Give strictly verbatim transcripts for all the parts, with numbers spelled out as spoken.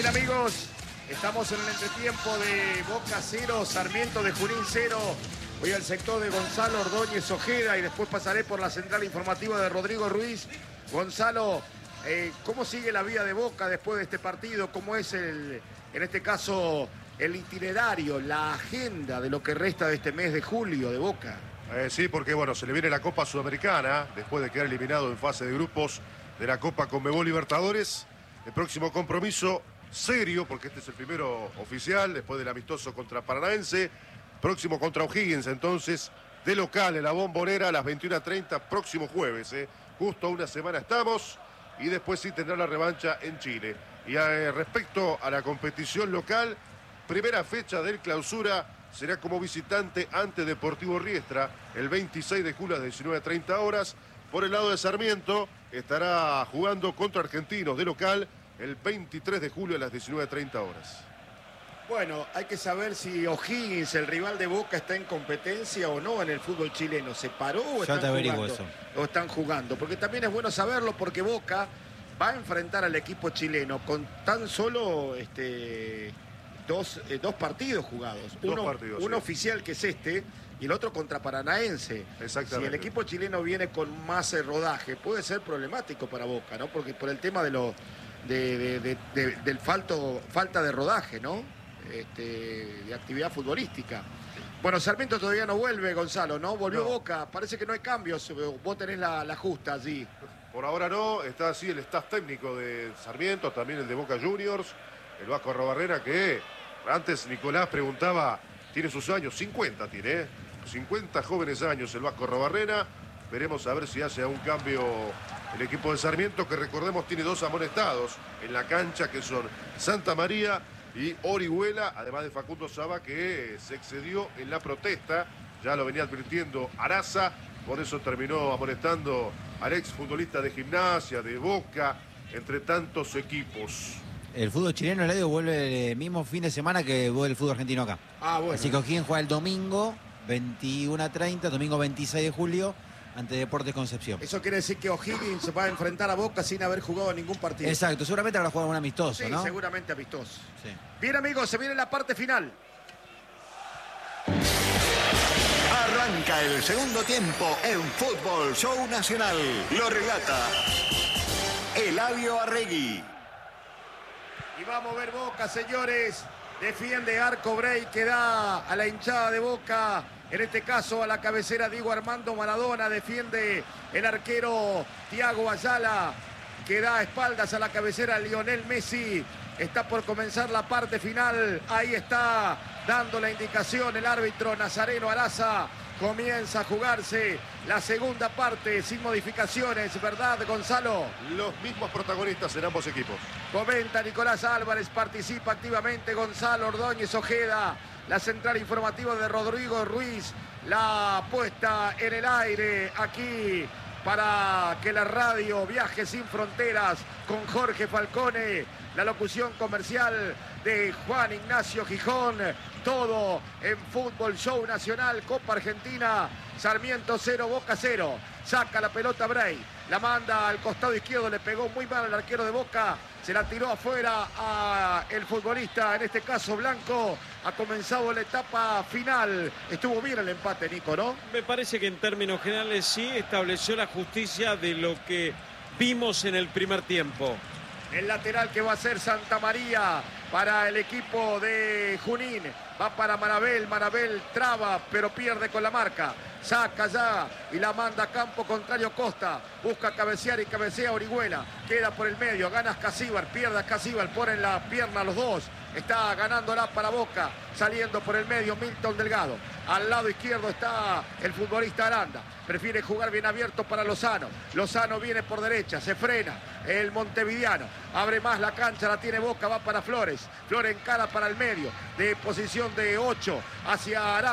Bien, amigos, estamos en el entretiempo de Boca cero, Sarmiento de Junín cero. Voy al sector de Gonzalo Ordóñez Ojeda y después pasaré por la central informativa de Rodrigo Ruiz. Gonzalo, eh, ¿cómo sigue la vida de Boca después de este partido? ¿Cómo es, el, en este caso, el itinerario, la agenda de lo que resta de este mes de julio de Boca? Eh, sí, porque bueno, se le viene la Copa Sudamericana después de quedar eliminado en fase de grupos de la Copa Conmebol Libertadores. El próximo compromiso serio, porque este es el primero oficial, después del amistoso contra Paranaense. Próximo contra O'Higgins, entonces, de local en la Bombonera a las veintiuna treinta, próximo jueves. Eh. Justo una semana estamos y después sí tendrá la revancha en Chile. Y eh, respecto a la competición local, primera fecha del clausura será como visitante ante Deportivo Riestra el veintiséis de julio a las diecinueve treinta horas. Por el lado de Sarmiento estará jugando contra Argentinos de local el veintitrés de julio a las diecinueve treinta horas. Bueno, hay que saber si O'Higgins, el rival de Boca, está en competencia o no en el fútbol chileno. ¿Se paró o están jugando? Eso. O están jugando? Porque también es bueno saberlo, porque Boca va a enfrentar al equipo chileno con tan solo este, dos, eh, dos partidos jugados. Dos uno partidos, uno sí. Oficial, que es este, y el otro contra Paranaense. Exactamente. Si el equipo chileno viene con más eh, rodaje, puede ser problemático para Boca, ¿no? Porque por el tema de lo, de, de, de, de, del falto, falta de rodaje, ¿no? Este, de actividad futbolística. Bueno, Sarmiento todavía no vuelve, Gonzalo, ¿no? Volvió no. Boca, parece que no hay cambios, vos tenés la, la justa allí. Por ahora no, está así el staff técnico de Sarmiento, también el de Boca Juniors, el Vasco Arrobarrena, que antes Nicolás preguntaba, tiene sus años, cincuenta tiene, ¿eh? cincuenta jóvenes años el Vasco Arrobarrena. Veremos a ver si hace un cambio el equipo de Sarmiento, que recordemos tiene dos amonestados en la cancha, que son Santa María y Orihuela, además de Facundo Saba, que se excedió en la protesta. Ya lo venía advirtiendo Araza, por eso terminó amonestando al ex futbolista de Gimnasia, de Boca, entre tantos equipos. El fútbol chileno, Eladio, vuelve el mismo fin de semana que vuelve el fútbol argentino acá. Ah, bueno. Así que O'Higgins juega el domingo, veintiuna treinta, domingo veintiséis de julio, ante Deportes Concepción. Eso quiere decir que O'Higgins va a enfrentar a Boca sin haber jugado ningún partido. Exacto, seguramente habrá jugado un amistoso, sí, ¿no? seguramente amistoso. Sí. Bien, amigos, se viene la parte final. Arranca el segundo tiempo en Fútbol Show Nacional. Lo relata Eladio Arregui. Y vamos a ver Boca, señores. Defiende Arco Bray, que da a la hinchada de Boca. En este caso a la cabecera Diego Armando Maradona. Defiende el arquero Thiago Ayala, que da espaldas a la cabecera Lionel Messi. Está por comenzar la parte final. Ahí está dando la indicación el árbitro Nazareno Araza. Comienza a jugarse la segunda parte sin modificaciones, ¿verdad, Gonzalo? Los mismos protagonistas en ambos equipos. Comenta Nicolás Álvarez, participa activamente Gonzalo Ordóñez Ojeda. La central informativa de Rodrigo Ruiz, la puesta en el aire aquí para que la radio viaje sin fronteras con Jorge Falcone. La locución comercial de Juan Ignacio Gijón. Todo en Fútbol Show Nacional, Copa Argentina. Sarmiento cero, Boca cero. Saca la pelota Bray. La manda al costado izquierdo, le pegó muy mal al arquero de Boca. Se la tiró afuera a el futbolista, en este caso Blanco. Ha comenzado la etapa final. Estuvo bien el empate, Nico, ¿no? Me parece que en términos generales sí estableció la justicia de lo que vimos en el primer tiempo. El lateral que va a ser Santa María para el equipo de Junín. Va para Marabel, Marabel traba, pero pierde con la marca. Saca ya y la manda a campo contrario Costa. Busca cabecear y cabecea Orihuela. Queda por el medio, gana Casíbar, pierde a Casíbar, ponen la pierna a los dos. Está ganándola para Boca, saliendo por el medio Milton Delgado. Al lado izquierdo está el futbolista Aranda. Prefiere jugar bien abierto para Lozano. Lozano viene por derecha, se frena. El montevideano abre más la cancha, la tiene Boca, va para Flores. Flores encara para el medio, de posición de ocho hacia Aranda.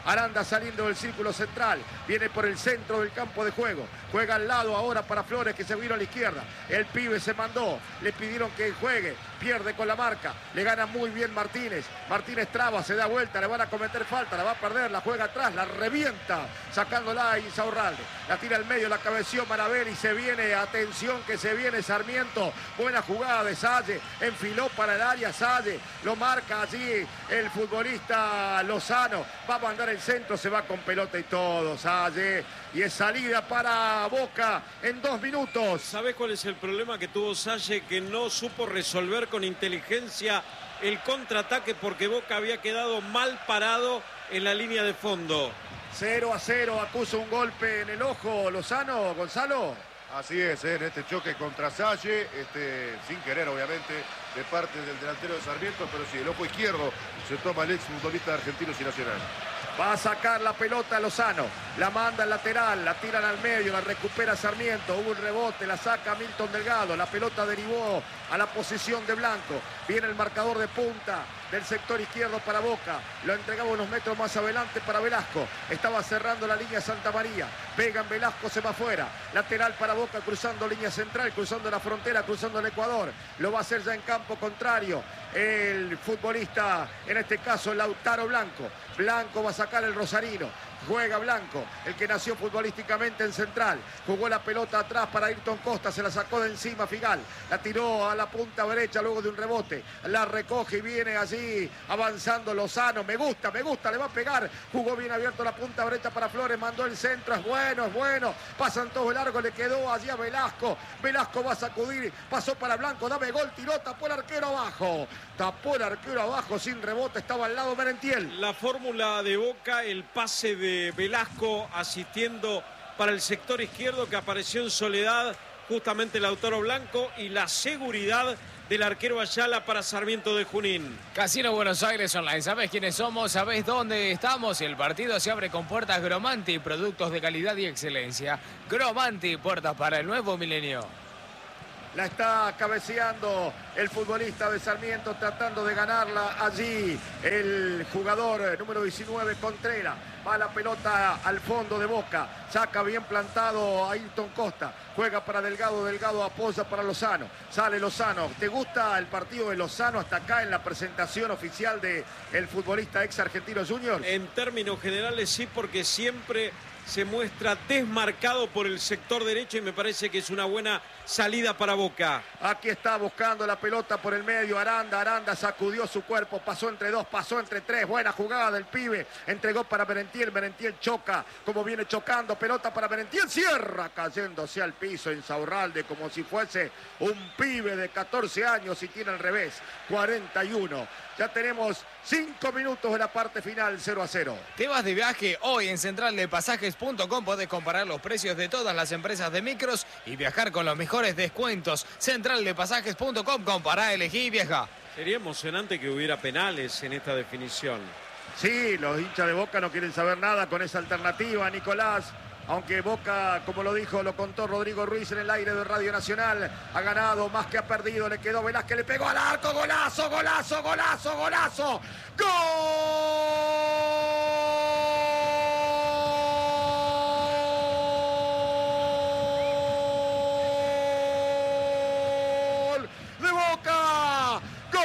Aranda saliendo del círculo central. Viene por el centro del campo de juego. Juega al lado ahora para Flores, que se vino a la izquierda. El pibe se mandó. Le pidieron que juegue. Pierde con la marca. Le gana muy bien Martínez. Martínez traba, se da vuelta. Le van a cometer falta. La va a perder. La juega atrás. La revienta. Sacándola a Insaurralde. La tira al medio. La cabeció Marabel y se viene. Atención que se viene Sarmiento. Buena jugada de Salle. Enfiló para el área Salle. Lo marca allí el futbolista Lozano. Va a mandar el centro. Se va con pelota y todo. Salle. Y es salida para Boca en dos minutos. ¿Sabes cuál es el problema que tuvo Salle? Que no supo resolver con inteligencia el contraataque porque Boca había quedado mal parado en la línea de fondo. cero a cero, acusa un golpe en el ojo Lozano, Gonzalo. Así es, ¿eh? En este choque contra Salle, este, sin querer obviamente, de parte del delantero de Sarmiento, pero sí, el ojo izquierdo se toma el ex futbolista de Argentinos y Nacional. Va a sacar la pelota Lozano, la manda al lateral, la tiran al medio, la recupera Sarmiento, hubo un rebote, la saca Milton Delgado, la pelota derivó a la posición de Blanco, viene el marcador de punta del sector izquierdo para Boca, lo entregaba unos metros más adelante para Velasco, estaba cerrando la línea Santa María, pegan Velasco, se va afuera, lateral para Boca cruzando línea central, cruzando la frontera, cruzando el Ecuador, lo va a hacer ya en campo contrario, el futbolista, en este caso Lautaro Blanco, Blanco va a sacar el rosarino, juega Blanco, el que nació futbolísticamente en Central, jugó la pelota atrás para Ayrton Costa, se la sacó de encima Figal, la tiró a la punta derecha luego de un rebote, la recoge y viene allí avanzando Lozano, me gusta, me gusta, le va a pegar, jugó bien abierto la punta derecha para Flores, mandó el centro, es bueno, es bueno, pasan todo largo, le quedó allí a Velasco, Velasco va a sacudir, pasó para Blanco, dame gol, tiró, tapó el arquero abajo, tapó el arquero abajo sin rebote, estaba al lado Merentiel. La fórmula de Boca, el pase de Velasco asistiendo para el sector izquierdo que apareció en soledad justamente Lautaro Blanco y la seguridad del arquero Ayala para Sarmiento de Junín. Casino Buenos Aires Online, ¿sabés quiénes somos? ¿Sabés dónde estamos? El partido se abre con puertas Gromanti, productos de calidad y excelencia. Gromanti, puertas para el nuevo milenio. La está cabeceando el futbolista de Sarmiento tratando de ganarla allí. El jugador número diecinueve, Contreras. Va la pelota al fondo de Boca. Saca bien plantado a Ayrton Costa. Juega para Delgado. Delgado apoya para Lozano. Sale Lozano. ¿Te gusta el partido de Lozano hasta acá en la presentación oficial del futbolista ex Argentino Juniors? En términos generales sí, porque siempre se muestra desmarcado por el sector derecho y me parece que es una buena salida para Boca. Aquí está buscando la pelota por el medio, Aranda, Aranda sacudió su cuerpo, pasó entre dos, pasó entre tres, buena jugada del pibe, entregó para Merentiel, Merentiel choca, como viene chocando, pelota para Merentiel, cierra cayéndose al piso Insaurralde como si fuese un pibe de catorce años y tiene al revés, cuarenta y uno. Ya tenemos cinco minutos de la parte final, cero a cero. Te vas de viaje hoy en central de pasajes punto com. Podés comparar los precios de todas las empresas de micros y viajar con los mejores descuentos. central de pasajes punto com. Compará, elegí y viaja. Sería emocionante que hubiera penales en esta definición. Sí, los hinchas de Boca no quieren saber nada con esa alternativa, Nicolás. Aunque Boca, como lo dijo, lo contó Rodrigo Ruiz en el aire de Radio Nacional, ha ganado más que ha perdido, le quedó Velázquez, le pegó al arco, golazo, golazo, golazo, golazo, ¡gol de Boca! ¡Gol!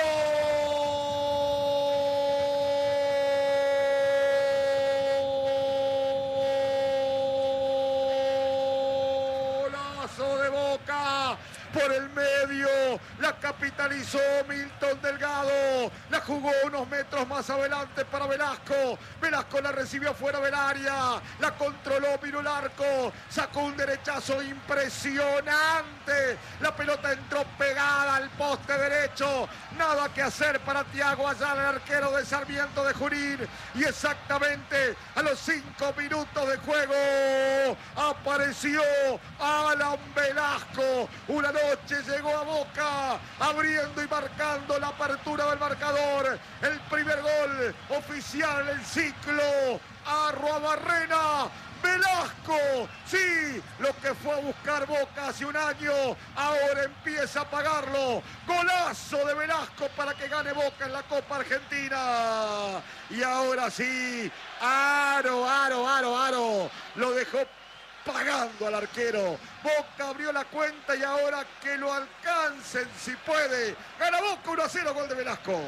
De Boca por el medio, la capitalizó Milton Delgado, la jugó unos metros más adelante para Velasco, Velasco la recibió fuera del área, la controló, miró el arco, sacó un derechazo impresionante, la pelota entró pegada al poste derecho, nada que hacer para Thiago Ayala, el arquero de Sarmiento de Junín, y exactamente a los cinco minutos de juego apareció Alan Velasco, una noche llegó a Boca abriendo y marcando la apertura del marcador. El primer gol oficial en el ciclo. Arruabarrena. Velasco, sí, lo que fue a buscar Boca hace un año, ahora empieza a pagarlo. Golazo de Velasco para que gane Boca en la Copa Argentina. Y ahora sí, aro, aro, aro, aro. Lo dejó pagando al arquero. Boca abrió la cuenta y ahora que lo alcancen si puede. Gana Boca uno a cero, gol de Velasco.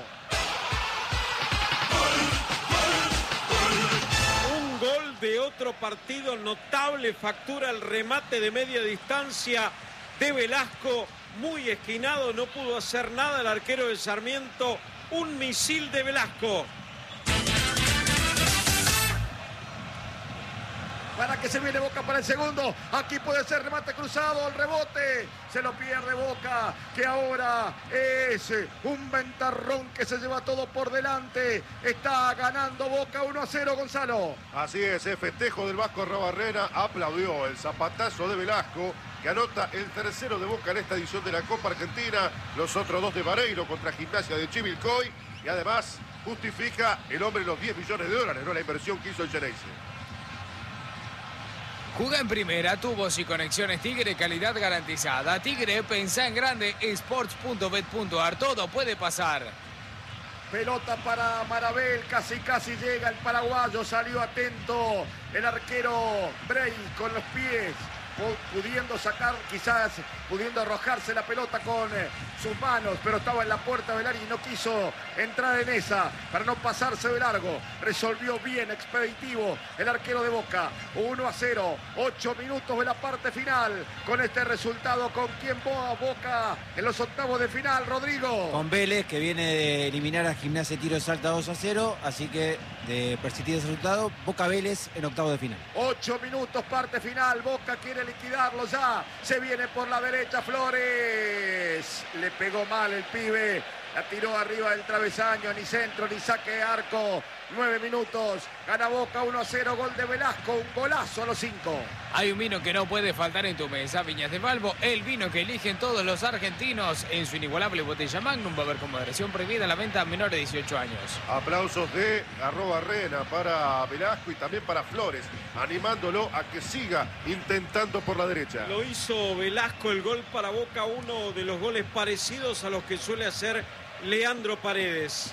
Gol de otro partido, notable factura, el remate de media distancia de Velasco, muy esquinado, no pudo hacer nada el arquero de Sarmiento, un misil de Velasco. Para que se viene Boca para el segundo. Aquí puede ser remate cruzado, el rebote. Se lo pierde Boca, que ahora es un ventarrón que se lleva todo por delante. Está ganando Boca uno a cero, Gonzalo. Así es, el festejo del Vasco Arruabarrena aplaudió el zapatazo de Velasco, que anota el tercero de Boca en esta edición de la Copa Argentina. Los otros dos de Vareiro contra Gimnasia de Chivilcoy. Y además justifica el hombre los diez millones de dólares, ¿no? La inversión que hizo el Geneise. Juega en primera, tubos y conexiones Tigre, calidad garantizada. Tigre, pensá en grande, sports punto bet punto ar, todo puede pasar. Pelota para Marabel, casi casi llega el paraguayo, salió atento el arquero Bray con los pies, pudiendo sacar, quizás pudiendo arrojarse la pelota con eh, sus manos, pero estaba en la puerta del área y no quiso entrar en esa para no pasarse de largo. Resolvió bien, expeditivo el arquero de Boca. uno a cero, ocho minutos de la parte final. Con este resultado, ¿con quién va Boca en los octavos de final, Rodrigo? Con Vélez, que viene de eliminar a Gimnasia Tiro de Salta dos a cero, así que de persistir ese resultado, Boca Vélez en octavos de final. ocho minutos, parte final. Boca quiere liquidarlo ya. Se viene por la derecha Flores. Le pegó mal el pibe. La tiró arriba del travesaño. Ni centro, ni saque de arco. nueve minutos. Gana Boca uno a cero. Gol de Velasco. Un golazo a los cinco. Hay un vino que no puede faltar en tu mesa. Viñas de Valvo, el vino que eligen todos los argentinos. En su inigualable botella Magnum va a haber con moderación prohibida la venta a menores de dieciocho años. Aplausos de Arruabarrena para Velasco y también para Flores, animándolo a que siga intentando por la derecha. Lo hizo Velasco, el gol para Boca, uno de los goles parecidos a los que suele hacer Leandro Paredes.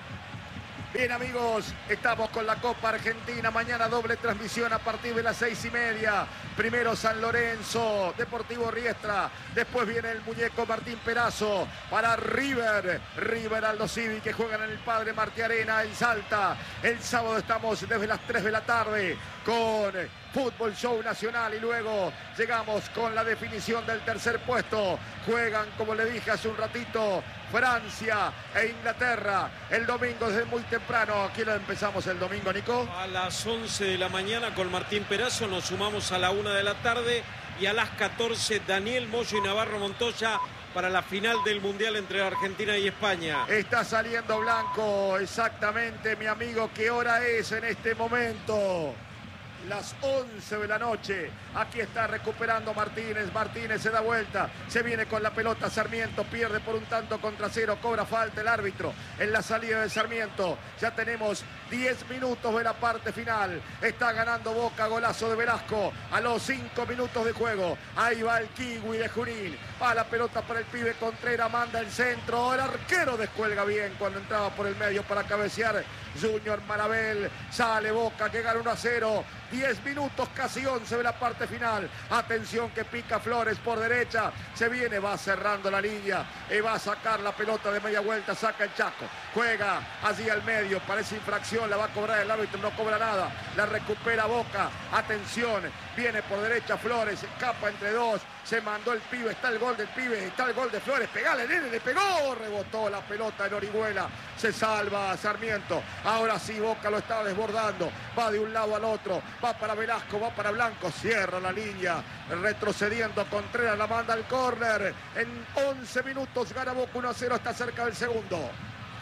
Bien, amigos, estamos con la Copa Argentina. Mañana doble transmisión a partir de las seis y media. Primero San Lorenzo, Deportivo Riestra. Después viene el muñeco Martín Perazo para River. River Aldo Civi, que juegan en el Padre Martí Arena en Salta. El sábado estamos desde las tres de la tarde con Fútbol Show Nacional y luego llegamos con la definición del tercer puesto. Juegan, como le dije hace un ratito, Francia e Inglaterra el domingo desde muy temprano. Aquí lo empezamos el domingo, Nico. A las once de la mañana con Martín Perazo, nos sumamos a la una de la tarde y a las catorce Daniel Moyo y Navarro Montoya para la final del Mundial entre Argentina y España. Está saliendo Blanco, exactamente, mi amigo. ¿Qué hora es en este momento? Las once de la noche. Aquí está recuperando Martínez. Martínez se da vuelta. Se viene con la pelota Sarmiento. Pierde por un tanto contra cero. Cobra falta el árbitro en la salida de Sarmiento. Ya tenemos diez minutos de la parte final. Está ganando Boca. Golazo de Velasco a los cinco minutos de juego. Ahí va el kiwi de Junín. Va la pelota para el pibe Contreras. Manda el centro. El arquero descuelga bien cuando entraba por el medio para cabecear Junior Marabel. Sale Boca que gana uno a cero. diez minutos, casi once de la parte final. Atención que pica Flores por derecha. Se viene, va cerrando la línea. Y va a sacar la pelota de media vuelta. Saca el Chaco. Juega allí al medio. Parece infracción. La va a cobrar el árbitro. No cobra nada. La recupera Boca. Atención. Viene por derecha Flores. Escapa entre dos. Se mandó el pibe. Está el gol del pibe. Está el gol de Flores. Pegale, nene. Le pegó. Rebotó la pelota en Orihuela. Se salva Sarmiento. Ahora sí Boca lo está desbordando. Va de un lado al otro. Va para Velasco. Va para Blanco. Cierra la línea. Retrocediendo Contreras. La manda al córner. En once minutos gana Boca uno a cero. Está cerca del segundo.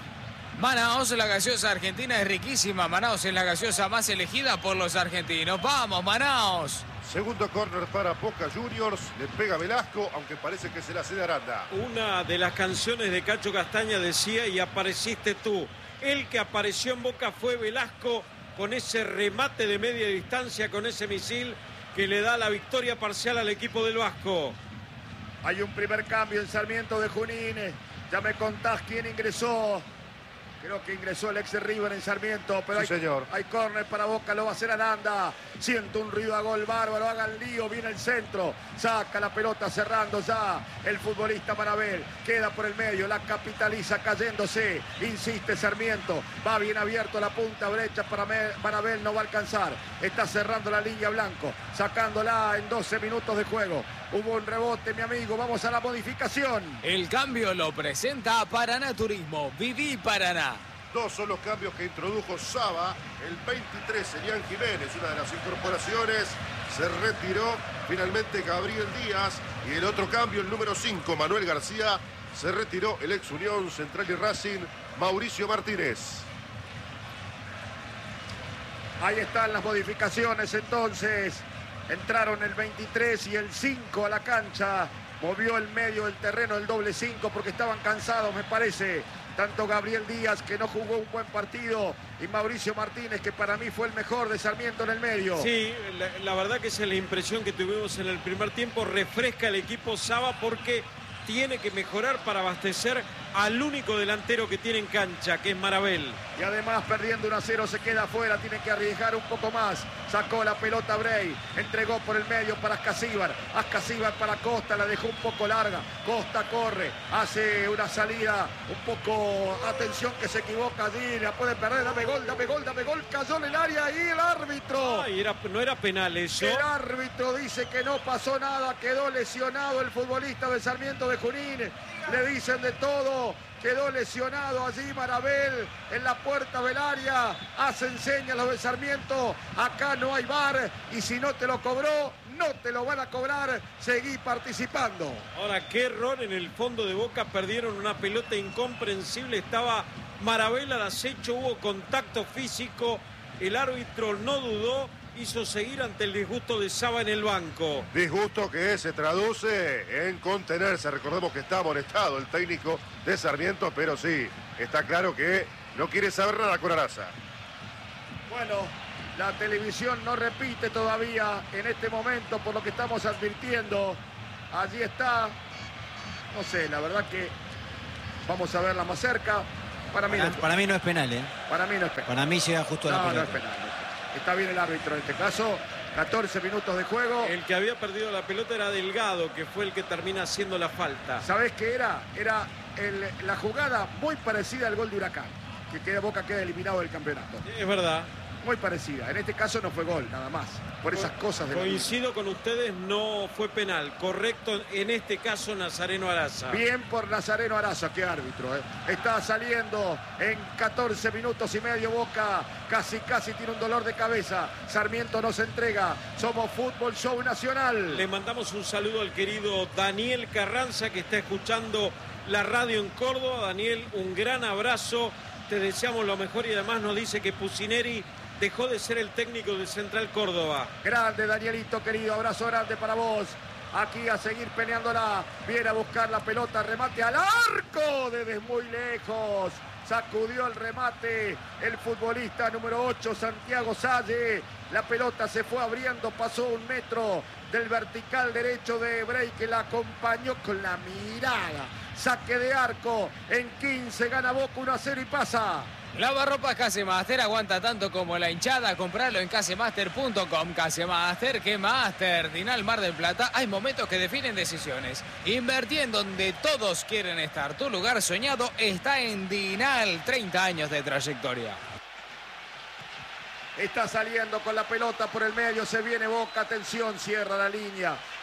Manaos, la gaseosa argentina es riquísima. Manaos es la gaseosa más elegida por los argentinos. ¡Vamos, Manaos! Segundo córner para Boca Juniors. Le pega Velasco, aunque parece que se la cede Aranda. Una de las canciones de Cacho Castaña decía: y apareciste tú. El que apareció en Boca fue Velasco, con ese remate de media distancia, con ese misil que le da la victoria parcial al equipo del Vasco. Hay un primer cambio en Sarmiento de Junín. Ya me contás quién ingresó. Creo que ingresó el ex de River en Sarmiento, pero sí, hay, señor. hay córner para Boca, lo va a hacer Aranda. Siento un ruido a gol bárbaro, hagan lío, viene el centro, saca la pelota cerrando ya el futbolista Marabel, queda por el medio, la capitaliza cayéndose, insiste Sarmiento, va bien abierto la punta brecha para Marabel, no va a alcanzar, está cerrando la línea Blanco, sacándola en doce minutos de juego. Hubo un rebote, mi amigo, vamos a la modificación. El cambio lo presenta Paraná Turismo, Viví Paraná. Dos son los cambios que introdujo Saba. El veintitrés, Elian Jiménez, una de las incorporaciones. Se retiró finalmente Gabriel Díaz. Y el otro cambio, el número cinco, Manuel García. Se retiró el ex Unión Central y Racing, Mauricio Martínez. Ahí están las modificaciones entonces. Entraron el veintitrés y el cinco a la cancha. Movió el medio del terreno el doble cinco porque estaban cansados, me parece. Tanto Gabriel Díaz, que no jugó un buen partido, y Mauricio Martínez, que para mí fue el mejor de Sarmiento en el medio. Sí, la, la verdad que esa es la impresión que tuvimos en el primer tiempo. Refresca el equipo Saba porque tiene que mejorar para abastecer al único delantero que tiene en cancha, que es Marabel. Y además perdiendo uno a cero se queda afuera, tiene que arriesgar un poco más. Sacó la pelota Bray, entregó por el medio para Ascasíbar. Ascasíbar para Costa, la dejó un poco larga. Costa corre, hace una salida un poco, atención que se equivoca allí, la puede perder, dame gol, dame gol, dame gol, cayó en el área y el árbitro. Ay, era, no era penal eso. El árbitro dice que no pasó nada, quedó lesionado el futbolista de Sarmiento de Junín. Le dicen de todo, quedó lesionado allí Marabel en la puerta del área. Hacen señas los de Sarmiento, acá no hay V A R y si no te lo cobró, no te lo van a cobrar, seguí participando. Ahora, qué error en el fondo de Boca, perdieron una pelota incomprensible, estaba Marabel al acecho, hubo contacto físico, el árbitro no dudó, hizo seguir ante el disgusto de Saba en el banco. Disgusto que se traduce en contenerse. Recordemos que está amonestado el técnico de Sarmiento, pero sí, está claro que no quiere saber nada con Araza. Bueno, la televisión no repite todavía en este momento por lo que estamos advirtiendo. Allí está, no sé, la verdad que vamos a verla más cerca. Para mí, Para, no, es, para mí no es penal, ¿eh? para mí no es penal. Para mí llega justo a la No, no pelota. es penal. Está bien el árbitro en este caso. catorce minutos de juego. El que había perdido la pelota era Delgado, que fue el que termina haciendo la falta. ¿Sabés qué era? Era el, la jugada muy parecida al gol de Huracán, que queda Boca queda eliminado del campeonato. Es verdad. Muy parecida. En este caso no fue gol, nada más. Por esas cosas de la vida. Coincido con ustedes, no fue penal. Correcto, en este caso, Nazareno Araza. Bien por Nazareno Araza, qué árbitro. ¿eh? Está saliendo en catorce minutos y medio Boca. Casi, casi tiene un dolor de cabeza. Sarmiento nos entrega. Somos Fútbol Show Nacional. Le mandamos un saludo al querido Daniel Carranza, que está escuchando la radio en Córdoba. Daniel, un gran abrazo. Te deseamos lo mejor y además nos dice que Pusineri dejó de ser el técnico de Central Córdoba. Grande, Danielito, querido. Abrazo grande para vos. Aquí a seguir peleándola. Viene a buscar la pelota. Remate al arco desde muy lejos. Sacudió el remate el futbolista número ocho, Santiago Salle. La pelota se fue abriendo. Pasó un metro del vertical derecho de Bray, que la acompañó con la mirada. Saque de arco. En quince gana Boca uno a cero y pasa. Lavarropas Casemaster aguanta tanto como la hinchada. Compralo en casemaster punto com. Casemaster, que Master. Dinal Mar del Plata. Hay momentos que definen decisiones. Invertí en donde todos quieren estar. Tu lugar soñado está en Dinal. treinta años de trayectoria. Está saliendo con la pelota por el medio. Se viene Boca. Atención, cierra la línea.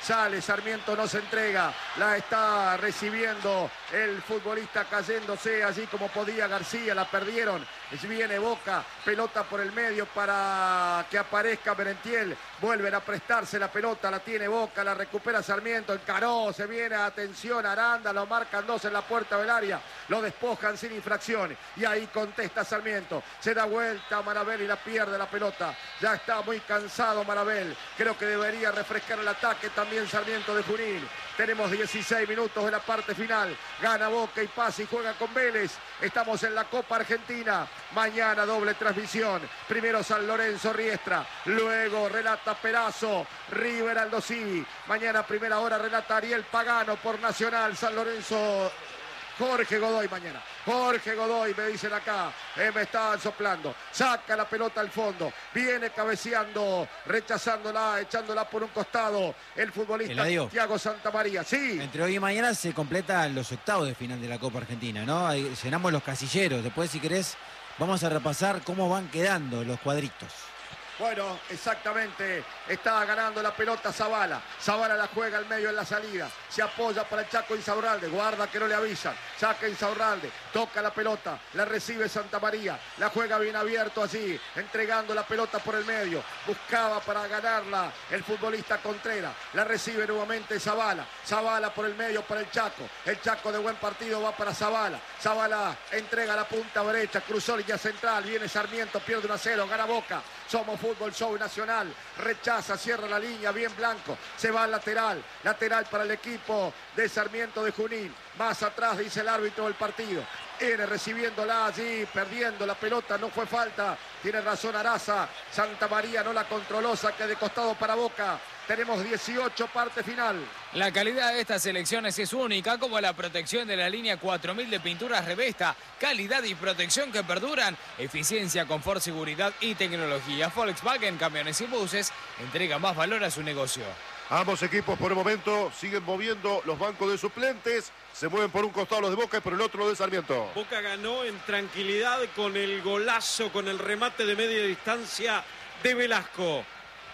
Sale Sarmiento, no se entrega. La está recibiendo el futbolista cayéndose allí como podía García. La perdieron. Viene Boca. Pelota por el medio para que aparezca Merentiel. Vuelven a prestarse la pelota. La tiene Boca. La recupera Sarmiento. Encaró. Se viene. Atención. Aranda. Lo marcan dos en la puerta del área. Lo despojan sin infracción. Y ahí contesta Sarmiento. Se da vuelta Marabel y la pierde la pelota. Ya está muy cansado Marabel. Creo que debería refrescar el ataque también Sarmiento de Junín. Tenemos dieciséis minutos de la parte final. Gana Boca y pasa y juega con Vélez. Estamos en la Copa Argentina. Mañana doble transmisión. Primero San Lorenzo Riestra. Luego relata Perazo. River Aldo Civi. Mañana primera hora relata Ariel Pagano por Nacional. San Lorenzo. Jorge Godoy mañana. Jorge Godoy, me dicen acá. Eh, me estaban soplando. Saca la pelota al fondo. Viene cabeceando, rechazándola, echándola por un costado. El futbolista Thiago Santamaría. Sí. Entre hoy y mañana se completan los octavos de final de la Copa Argentina, ¿no? Ahí llenamos los casilleros. Después, si querés, vamos a repasar cómo van quedando los cuadritos. Bueno, exactamente, está ganando la pelota Zavala. Zavala la juega al medio en la salida. Se apoya para el Chaco Insaurralde. Guarda que no le avisan. Saca Insaurralde. Toca la pelota. La recibe Santamaría. La juega bien abierto así. Entregando la pelota por el medio. Buscaba para ganarla el futbolista Contreras. La recibe nuevamente Zavala. Zavala por el medio para el Chaco. El Chaco de buen partido va para Zavala. Zavala entrega la punta derecha. Cruzó línea central. Viene Sarmiento. Pierde uno a cero. Gana Boca. Somos Fútbol Show Nacional. Rechaza, cierra la línea, bien Blanco. Se va al lateral. Lateral para el equipo de Sarmiento de Junín. Más atrás dice el árbitro del partido. Viene recibiéndola allí, perdiendo la pelota, no fue falta. Tiene razón Araza. Santamaría no la controló, saque de costado para Boca. Tenemos dieciocho, parte final. La calidad de estas selecciones es única, como la protección de la línea cuatro mil de pinturas Revesta. Calidad y protección que perduran. Eficiencia, confort, seguridad y tecnología. Volkswagen Camiones y Buses entrega más valor a su negocio. Ambos equipos por el momento siguen moviendo los bancos de suplentes. Se mueven por un costado los de Boca y por el otro los de Sarmiento. Boca ganó en tranquilidad con el golazo, con el remate de media distancia de Velasco.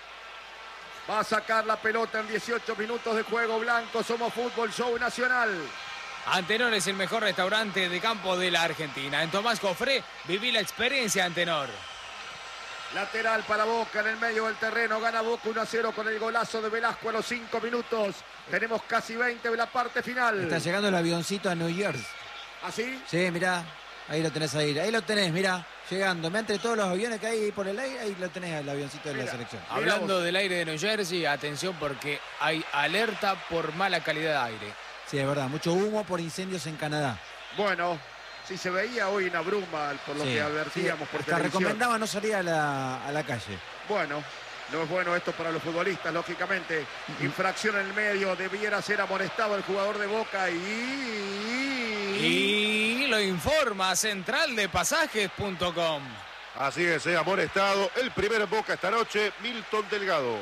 Va a sacar la pelota en dieciocho minutos de juego. Blanco, somos Fútbol Show Nacional. Antenor es el mejor restaurante de campo de la Argentina. En Tomás Cofré viví la experiencia Antenor. Lateral para Boca en el medio del terreno. Gana Boca uno a cero con el golazo de Velasco a los cinco minutos. Tenemos casi veinte de la parte final. Está llegando el avioncito a New Jersey. ¿Así? Sí, mirá. Ahí lo tenés ahí. Ahí lo tenés, mirá. Llegando. Entre todos los aviones que hay por el aire, ahí lo tenés, el avioncito de mira, la selección. Hablando del aire de New Jersey, atención porque hay alerta por mala calidad de aire. Sí, es verdad. Mucho humo por incendios en Canadá. Bueno, si se veía hoy una bruma, por lo sí, que advertíamos sí, por hasta televisión. recomendaba no salir a la, a la calle. Bueno, no es bueno esto para los futbolistas, lógicamente. Uh-huh. Infracción en el medio, debiera ser amonestado el jugador de Boca y... Y lo informa central de pasajes punto com. Así es, eh, amonestado el primero en Boca esta noche, Milton Delgado.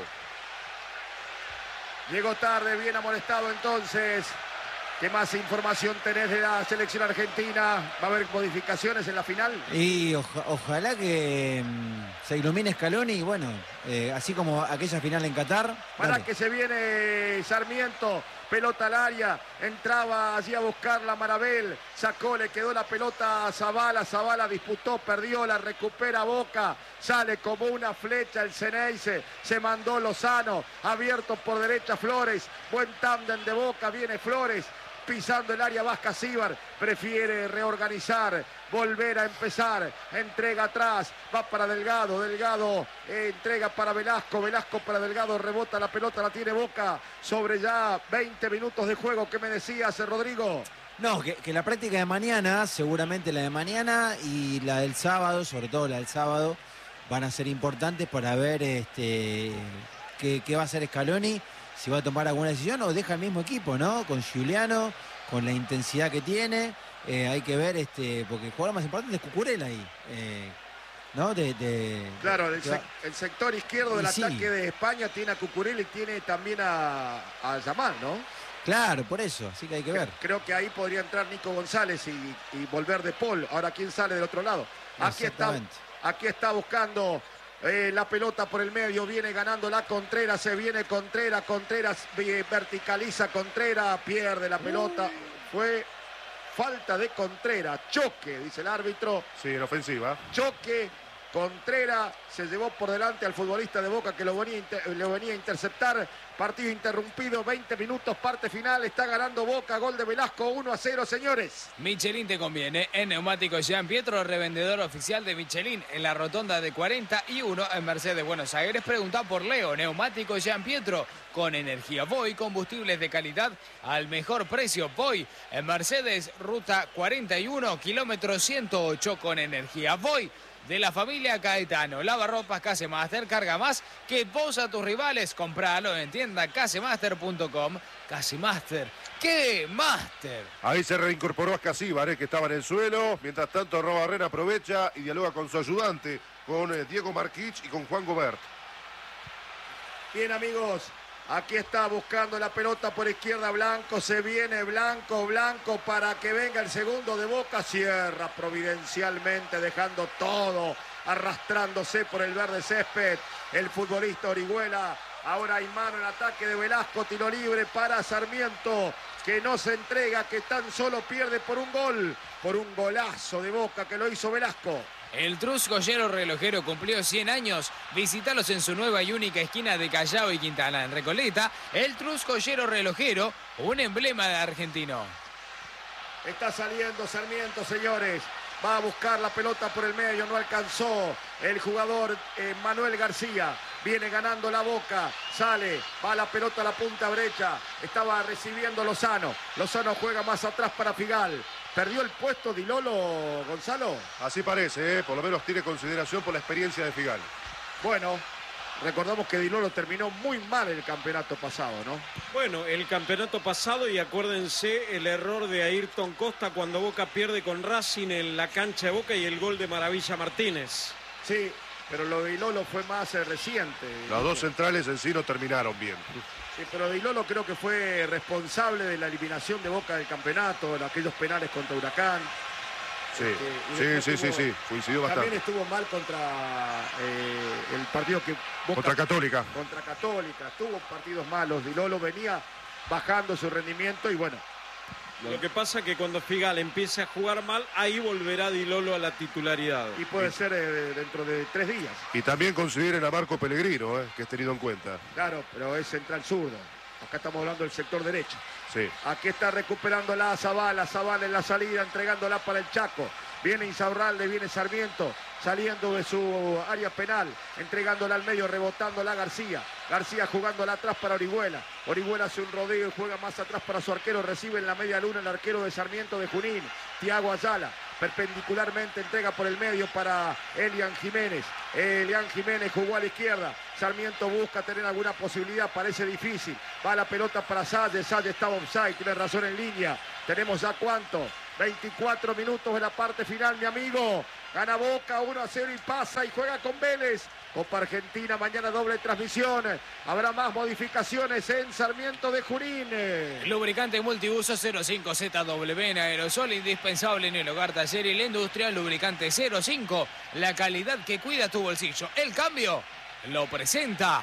Llegó tarde, bien amonestado entonces. ¿Qué más información tenés de la selección argentina? ¿Va a haber modificaciones en la final? Y oja, ojalá que mmm, se ilumine Scaloni y bueno, eh, así como aquella final en Qatar. Para dale. que se viene Sarmiento, pelota al área, entraba allí a buscarla Marabel, sacó, le quedó la pelota a Zavala, Zavala disputó, perdió, la recupera Boca, sale como una flecha el Ceneice, se mandó Lozano, abierto por derecha Flores, buen tándem de Boca, viene Flores, pisando el área Vasca Cíbar, prefiere reorganizar, volver a empezar, entrega atrás, va para Delgado, Delgado eh, entrega para Velasco, Velasco para Delgado, rebota la pelota, la tiene Boca, sobre ya veinte minutos de juego. ¿Qué me decías, Rodrigo? No, que, que la práctica de mañana, seguramente la de mañana y la del sábado, sobre todo la del sábado, van a ser importantes para ver este qué, qué va a hacer Scaloni, si va a tomar alguna decisión o deja el mismo equipo, ¿no? Con Giuliano, con la intensidad que tiene, eh, hay que ver, este porque el jugador más importante es Cucurella ahí, eh, ¿no? De, de, claro, el, de, sec, el sector izquierdo del sí. ataque de España tiene a Cucurella y tiene también a, a Yamal, ¿no? Claro, por eso, así que hay que ver. Creo que ahí podría entrar Nico González y, y volver de Paul. Ahora, ¿quién sale del otro lado? Aquí está, aquí está buscando Eh, la pelota por el medio, viene ganando la Contreras, se viene Contreras, Contreras eh, verticaliza Contreras, pierde la pelota. Fue falta de Contreras, choque, dice el árbitro. Sí, en ofensiva. Choque, Contreras se llevó por delante al futbolista de Boca que lo venía, lo venía a interceptar. Partido interrumpido, veinte minutos, parte final. Está ganando Boca, gol de Velasco, uno a cero, señores. Michelin te conviene. En Neumáticos Jean Pietro, revendedor oficial de Michelin en la rotonda de cuarenta y uno en Mercedes, Buenos Aires. Pregunta por Leo. Neumáticos Jean Pietro con energía Voy, combustibles de calidad al mejor precio. Voy en Mercedes, ruta cuarenta y uno, kilómetro ciento ocho con energía Voy. De la familia Caetano, lavarropas Casemaster, carga más que vos a tus rivales. Compralo en tienda casemaster punto com. Casemaster, ¡qué master! Ahí se reincorporó Ascasíbar, eh, que estaba en el suelo. Mientras tanto, Robarrena aprovecha y dialoga con su ayudante, con eh, Diego Marquich y con Juan Gobert. Bien, amigos, aquí está buscando la pelota por izquierda Blanco, se viene Blanco, Blanco para que venga el segundo de Boca, cierra providencialmente dejando todo, arrastrándose por el verde césped, el futbolista Orihuela. Ahora hay mano en ataque de Velasco, tiro libre para Sarmiento, que no se entrega, que tan solo pierde por un gol, por un golazo de Boca que lo hizo Velasco. El Trus Joyero Relojero cumplió cien años. Visítalos en su nueva y única esquina de Callao y Quintana, en Recoleta. El Trus Joyero Relojero, un emblema de argentino. Está saliendo Sarmiento, señores. Va a buscar la pelota por el medio, no alcanzó. El jugador eh, Manuel García viene ganando la Boca. Sale, va la pelota a la punta derecha. Estaba recibiendo Lozano. Lozano juega más atrás para Figal. ¿Perdió el puesto Di Lolo, Gonzalo? Así parece, ¿eh? Por lo menos tiene consideración por la experiencia de Figal. Bueno, recordamos que Di Lolo terminó muy mal el campeonato pasado, ¿no? Bueno, el campeonato pasado, y acuérdense el error de Ayrton Costa cuando Boca pierde con Racing en la cancha de Boca y el gol de Maravilla Martínez. Sí, pero lo de Di Lolo fue más eh, reciente. Los dos centrales en sí no terminaron bien. Sí, pero Di Lolo creo que fue responsable de la eliminación de Boca del campeonato, de aquellos penales contra Huracán. Sí, Este, sí, sí, tuvo, sí, sí, coincidió bastante. También estuvo mal contra eh, el partido que Boca... Contra Católica. Contra Católica, tuvo partidos malos. Di Lolo venía bajando su rendimiento y bueno... Lo, Lo que pasa es que cuando Figal empiece a jugar mal, ahí volverá Di Lolo a la titularidad. Y puede y, ser eh, dentro de tres días. Y también consideren a Marco Pellegrino, eh, que es tenido en cuenta. Claro, pero es central zurdo. Acá estamos hablando del sector derecho. Sí. Aquí está recuperando la Zabala, Zabala en la salida, entregándola para el Chaco. Viene Insaurralde, viene Sarmiento, saliendo de su área penal, entregándola al medio, rebotándola a García. García jugándola atrás para Orihuela. Orihuela hace un rodeo y juega más atrás para su arquero. Recibe en la media luna el arquero de Sarmiento de Junín, Tiago Ayala. Perpendicularmente entrega por el medio para Elian Jiménez. Elian Jiménez jugó a la izquierda. Sarmiento busca tener alguna posibilidad, parece difícil. Va la pelota para Salle, Salle estaba offside, tiene razón en línea. Tenemos ya cuánto, veinticuatro minutos de la parte final, mi amigo. Gana Boca uno a cero y pasa y juega con Vélez. Copa Argentina, mañana doble transmisión. Habrá más modificaciones en Sarmiento de Junín. Lubricante multiuso cero cinco Z W en aerosol, indispensable en el hogar, taller y la industria. Lubricante cero cinco, la calidad que cuida tu bolsillo. El cambio lo presenta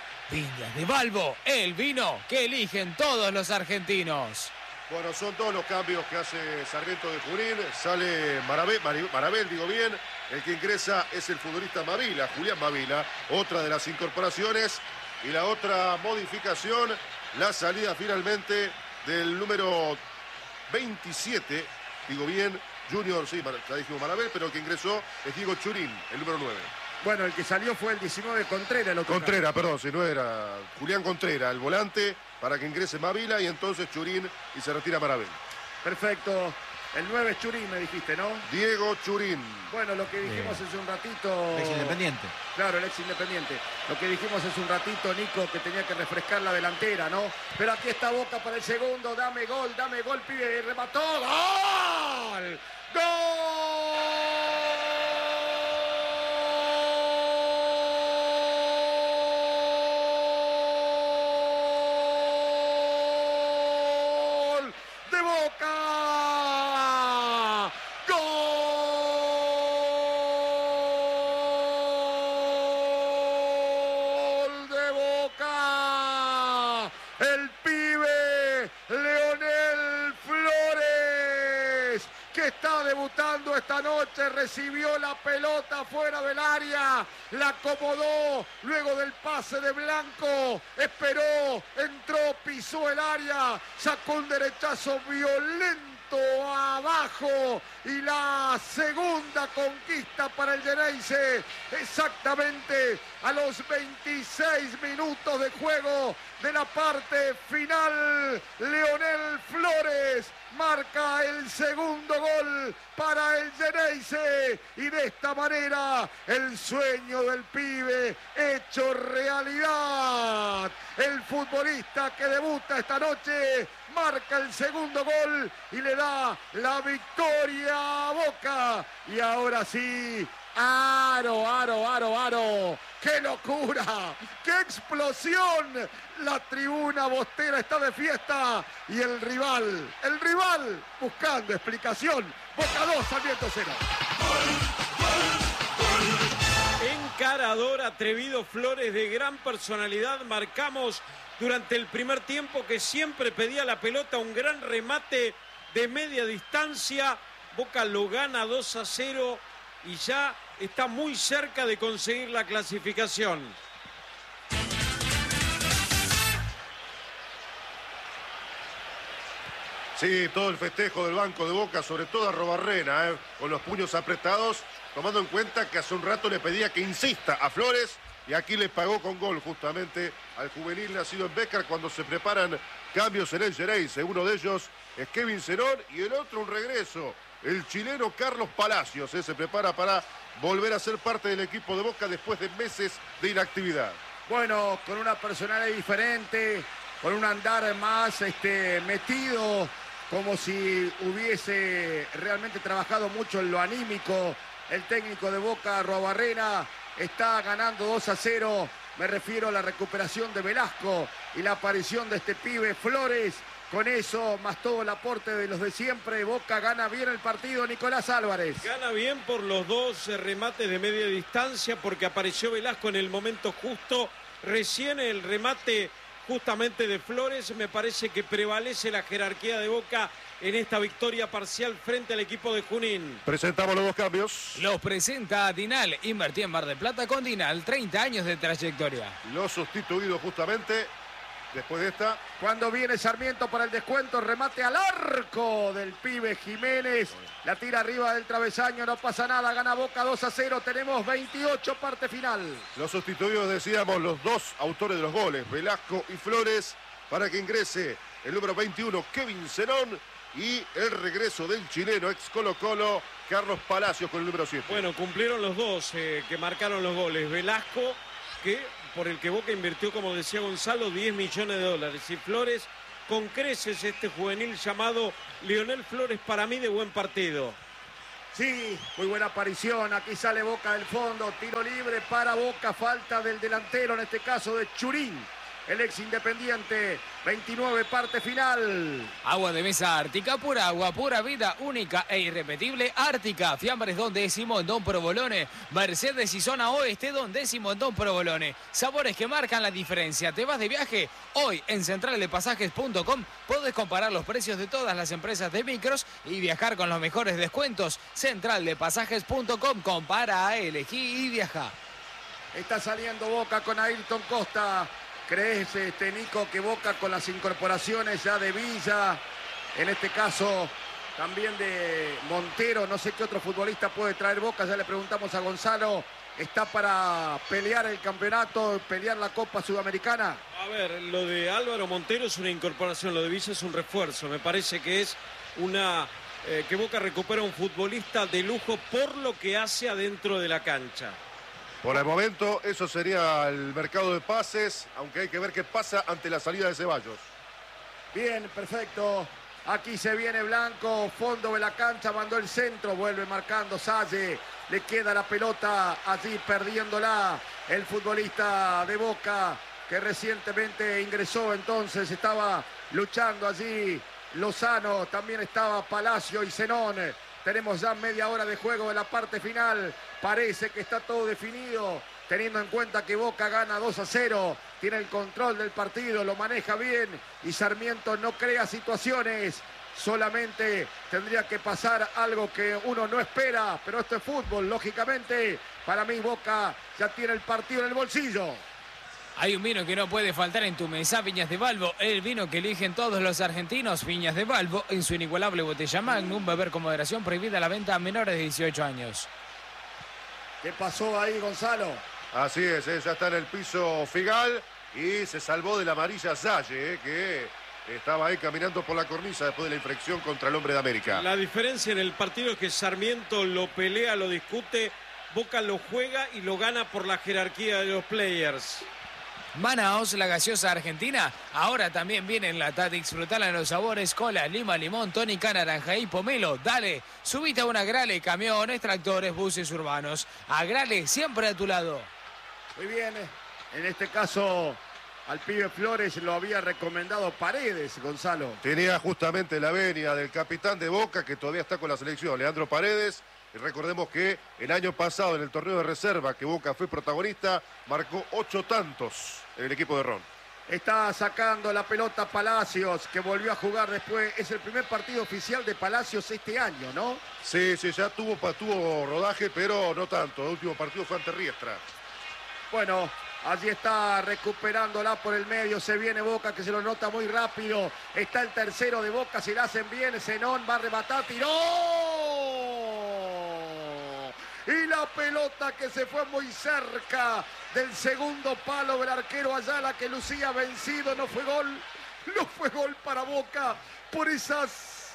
Viñas de Balbo, el vino que eligen todos los argentinos. Bueno, son todos los cambios que hace Sarmiento de Junín. Sale Marabel, Marabel, digo bien. El que ingresa es el futbolista Mavila, Julián Mavila. Otra de las incorporaciones. Y la otra modificación, la salida finalmente del número veintisiete. Digo bien, Junior, sí, ya dijimos Marabel, pero el que ingresó es Diego Churín, el número nueve. Bueno, el que salió fue el diecinueve, Contreras. El otro Contreras, caso. perdón, si no era Julián Contreras, el volante, para que ingrese Mavila y entonces Churín y se retira Marabel. Perfecto. El nueve es Churín, me dijiste, ¿no? Diego Churín. Bueno, lo que dijimos Bien. hace un ratito... El ex Independiente. Claro, el ex Independiente. Lo que dijimos hace un ratito, Nico, que tenía que refrescar la delantera, ¿no? Pero aquí está Boca para el segundo. Dame gol, dame gol, pibe. Remató. ¡Gol! ¡Gol! que está debutando esta noche, recibió la pelota fuera del área, la acomodó luego del pase de Blanco, esperó, entró, pisó el área, sacó un derechazo violento abajo y la segunda conquista para el Xeneize, exactamente a los veintiséis minutos de juego de la parte final. Leonel Flores marca el segundo gol para el Xeneize y de esta manera el sueño del pibe hecho realidad. El futbolista que debuta esta noche marca el segundo gol y le da la victoria a Boca. Y ahora sí, aro, aro, aro, aro. ¡Qué locura! ¡Qué explosión! La tribuna bostera está de fiesta y el rival, el rival buscando explicación. Boca dos, Sarmiento cero. Encarador, atrevido Flores, de gran personalidad. Marcamos durante el primer tiempo que siempre pedía la pelota, un gran remate de media distancia. Boca lo gana dos a cero y ya está muy cerca de conseguir la clasificación. Sí, todo el festejo del banco de Boca, sobre todo a Robarrena, ¿eh? Con los puños apretados, tomando en cuenta que hace un rato le pedía que insista a Flores y aquí le pagó con gol justamente al juvenil nacido en Bécar cuando se preparan cambios en el Xeneize. Uno de ellos es Kevin Zenón y el otro un regreso. El chileno Carlos Palacios ¿eh? se prepara para volver a ser parte del equipo de Boca después de meses de inactividad. Bueno, con una personalidad diferente, con un andar más este, metido, como si hubiese realmente trabajado mucho en lo anímico. El técnico de Boca, Robarrena, está ganando dos a cero. Me refiero a la recuperación de Velasco y la aparición de este pibe Flores. Con eso, más todo el aporte de los de siempre, Boca gana bien el partido. Nicolás Álvarez. Gana bien por los dos remates de media distancia, porque apareció Velasco en el momento justo. Recién el remate justamente de Flores. Me parece que prevalece la jerarquía de Boca en esta victoria parcial frente al equipo de Junín. Presentamos los dos cambios. Los presenta Dinal. Invertí en Mar del Plata con Dinal. treinta años de trayectoria. Los sustituidos justamente después de esta. Cuando viene Sarmiento para el descuento, remate al arco del pibe Jiménez. La tira arriba del travesaño, no pasa nada, gana Boca dos a cero. Tenemos veintiocho, parte final. Los sustituidos, decíamos, los dos autores de los goles, Velasco y Flores, para que ingrese el número veintiuno, Kevin Zenón, y el regreso del chileno ex Colo Colo, Carlos Palacios, con el número siete. Bueno, cumplieron los dos eh, que marcaron los goles. Velasco, que por el que Boca invirtió, como decía Gonzalo, diez millones de dólares. Y Flores, con creces, este juvenil llamado Leonel Flores, para mí de buen partido. Sí, muy buena aparición. Aquí sale Boca del fondo. Tiro libre para Boca. Falta del delantero, en este caso de Churín, el ex Independiente. veintinueve, parte final. Agua de mesa Ártica, pura agua, pura vida, única e irrepetible. Ártica, Fiambres Don Décimo en Don Provolone. Mercedes y Zona Oeste Don Décimo en Don Provolone. Sabores que marcan la diferencia. ¿Te vas de viaje? Hoy en central de pasajes punto com podés comparar los precios de todas las empresas de micros y viajar con los mejores descuentos. central de pasajes punto com, compara, elegí y viaja. Está saliendo Boca con Ayrton Costa. ¿Crees, este, Nico, que Boca con las incorporaciones ya de Villa, en este caso también de Montero, no sé qué otro futbolista puede traer Boca? Ya le preguntamos a Gonzalo, ¿está para pelear el campeonato, pelear la Copa Sudamericana? A ver, lo de Álvaro Montero es una incorporación, lo de Villa es un refuerzo. Me parece que es una... Eh, que Boca recupera un futbolista de lujo por lo que hace adentro de la cancha. Por el momento, eso sería el mercado de pases, aunque hay que ver qué pasa ante la salida de Ceballos. Bien, perfecto. Aquí se viene Blanco, fondo de la cancha, mandó el centro, vuelve marcando Salle. Le queda la pelota allí perdiéndola el futbolista de Boca, que recientemente ingresó, entonces estaba luchando allí Lozano, también estaba Palacio y Zenón. Tenemos ya media hora de juego de la parte final. Parece que está todo definido, teniendo en cuenta que Boca gana dos a cero. Tiene el control del partido, lo maneja bien y Sarmiento no crea situaciones. Solamente tendría que pasar algo que uno no espera, pero esto es fútbol, lógicamente. Para mí Boca ya tiene el partido en el bolsillo. Hay un vino que no puede faltar en tu mesa, Viñas de Balbo, el vino que eligen todos los argentinos. Viñas de Balbo, en su inigualable botella Magnum, beber con moderación, prohibida la venta a menores de dieciocho años. ¿Qué pasó ahí, Gonzalo? Así es, ¿eh? Ya está en el piso Figal y se salvó de la amarilla Salle, ¿eh? que estaba ahí caminando por la cornisa después de la infracción contra el hombre de América. La diferencia en el partido es que Sarmiento lo pelea, lo discute, Boca lo juega y lo gana por la jerarquía de los players. Manaos, la gaseosa argentina, ahora también viene en lata. Disfrutala en los sabores cola, lima, limón, tónica, naranja y pomelo. Dale, subite a una Grale, camiones, tractores, buses urbanos. A Grale, siempre a tu lado. Muy bien, en este caso al pibe Flores lo había recomendado Paredes, Gonzalo. Tenía justamente la venia del capitán de Boca, que todavía está con la selección, Leandro Paredes. Y recordemos que el año pasado en el torneo de reserva que Boca fue protagonista, marcó ocho tantos en el equipo de Ron. Está sacando la pelota Palacios, que volvió a jugar después. Es el primer partido oficial de Palacios este año, ¿no? Sí, sí, ya tuvo, tuvo rodaje, pero no tanto. El último partido fue ante Riestra. Bueno, allí está recuperándola por el medio. Se viene Boca, que se lo nota muy rápido. Está el tercero de Boca, si la hacen bien. Zenón va a rematar, tiró. Y la pelota que se fue muy cerca del segundo palo del arquero Ayala, que lucía vencido. No fue gol, no fue gol para Boca por esas